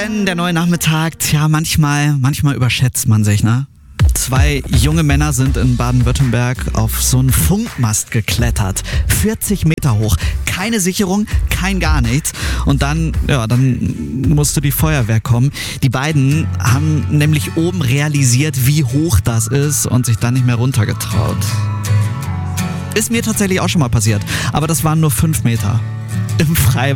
Morgen, der neue Nachmittag. Tja, manchmal überschätzt man sich, ne? 2 junge Männer sind in Baden-Württemberg auf so einen Funkmast geklettert. 40 Meter hoch. Keine Sicherung, kein gar nichts. Und dann musste die Feuerwehr kommen. Die beiden haben nämlich oben realisiert, wie hoch das ist und sich dann nicht mehr runtergetraut. Ist mir tatsächlich auch schon mal passiert. Aber das waren nur 5 Meter. Im Freibad.